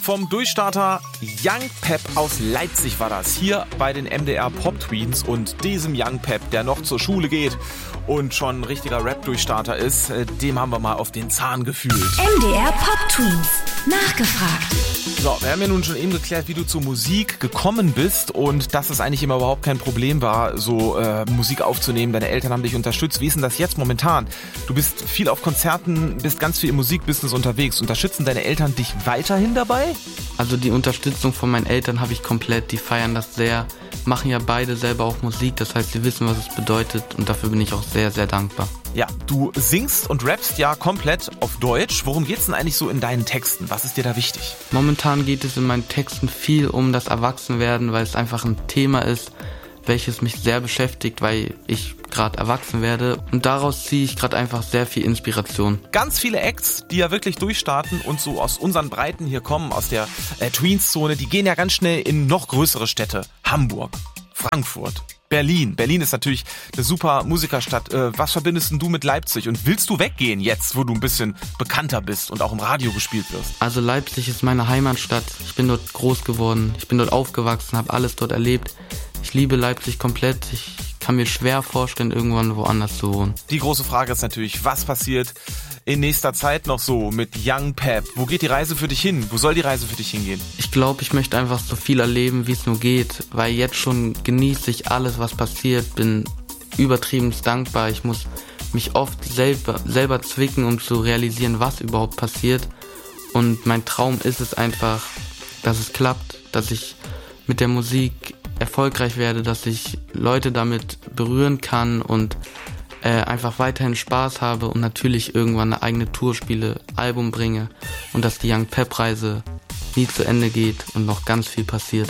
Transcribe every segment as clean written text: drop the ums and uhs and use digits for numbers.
vom Durchstarter Young Pep aus Leipzig war das. Hier bei den MDR Pop Tweens und diesem Young Pep, der noch zur Schule geht und schon ein richtiger Rap-Durchstarter ist, dem haben wir mal auf den Zahn gefühlt. MDR Pop Tweens. Nachgefragt. So, wir haben ja nun schon eben geklärt, wie du zur Musik gekommen bist und dass es eigentlich immer überhaupt kein Problem war, so Musik aufzunehmen. Deine Eltern haben dich unterstützt. Wie ist denn das jetzt momentan? Du bist viel auf Konzerten, bist ganz viel im Musikbusiness unterwegs. Unterstützen deine Eltern dich weiterhin dabei? Also die Unterstützung von meinen Eltern habe ich komplett. Die feiern das sehr, machen ja beide selber auch Musik. Das heißt, sie wissen, was es bedeutet und dafür bin ich auch sehr, sehr dankbar. Ja, du singst und rappst ja komplett auf Deutsch. Worum geht's denn eigentlich so in deinen Texten? Was ist dir da wichtig? Momentan geht es in meinen Texten viel um das Erwachsenwerden, weil es einfach ein Thema ist, welches mich sehr beschäftigt, weil ich gerade erwachsen werde. Und daraus ziehe ich gerade einfach sehr viel Inspiration. Ganz viele Acts, die ja wirklich durchstarten und so aus unseren Breiten hier kommen, aus der Tweens-Zone, die gehen ja ganz schnell in noch größere Städte. Hamburg, Frankfurt, Berlin. Berlin ist natürlich eine super Musikerstadt. Was verbindest denn du mit Leipzig? Und willst du weggehen jetzt, wo du ein bisschen bekannter bist und auch im Radio gespielt wirst? Also Leipzig ist meine Heimatstadt. Ich bin dort groß geworden. Ich bin dort aufgewachsen, habe alles dort erlebt. Ich liebe Leipzig komplett. Ich kann mir schwer vorstellen, irgendwann woanders zu wohnen. Die große Frage ist natürlich, was passiert in nächster Zeit noch so mit Young Pep? Wo geht die Reise für dich hin? Wo soll die Reise für dich hingehen? Ich glaube, ich möchte einfach so viel erleben, wie es nur geht, weil jetzt schon genieße ich alles, was passiert, bin übertrieben dankbar. Ich muss mich oft selber zwicken, um zu realisieren, was überhaupt passiert. Und mein Traum ist es einfach, dass es klappt, dass ich mit der Musik erfolgreich werde, dass ich Leute damit berühren kann und einfach weiterhin Spaß habe und natürlich irgendwann eine eigene Tour spiele, Album bringe und dass die Young Pep Reise nie zu Ende geht und noch ganz viel passiert.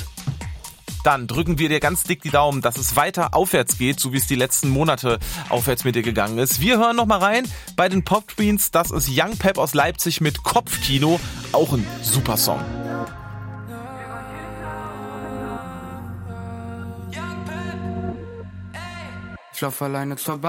Dann drücken wir dir ganz dick die Daumen, dass es weiter aufwärts geht, so wie es die letzten Monate aufwärts mit dir gegangen ist. Wir hören noch mal rein bei den Pop Tweens. Das ist Young Pep aus Leipzig mit Kopfkino, auch ein super Song. Ich lauf alleine zur